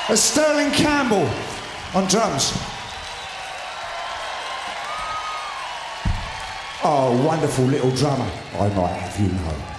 Sterling Campbell on drums. Oh, wonderful little drummer, I might have you know.